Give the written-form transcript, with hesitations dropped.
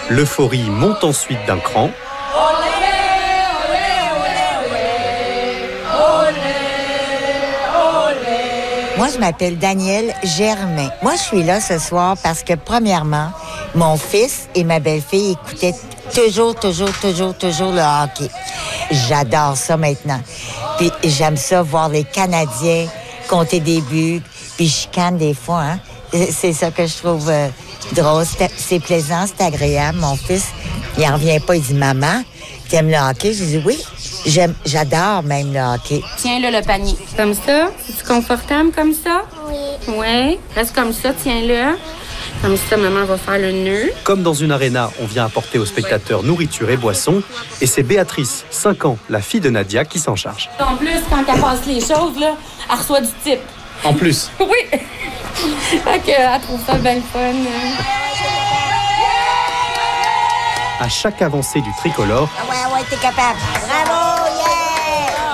L'euphorie monte ensuite d'un cran. Moi, je m'appelle Danielle Germain. Moi, je suis là ce soir parce que, premièrement, mon fils et ma belle-fille écoutaient toujours le hockey. J'adore ça maintenant. Puis j'aime ça voir les Canadiens compter des buts, puis je chicane des fois, hein. C'est ça que je trouve drôle. C'est plaisant, c'est agréable. Mon fils, il en revient pas, il dit « Maman, t'aimes le hockey? » Je dis « Oui, j'adore même le hockey. » Tiens là le panier. Comme ça? C'est-tu confortable comme ça? Oui. Ouais. Reste comme ça, tiens-le. Comme ça, maman va faire le nœud. Comme dans une aréna, on vient apporter aux spectateurs nourriture et boissons. Et c'est Béatrice, 5 ans, la fille de Nadia, qui s'en charge. En plus, quand elle passe les choses, là, elle reçoit du type. En plus. Oui. Fait qu'elle trouve ça bien le fun. À chaque avancée du tricolore, Ouais, t'es capable. Bravo, yeah!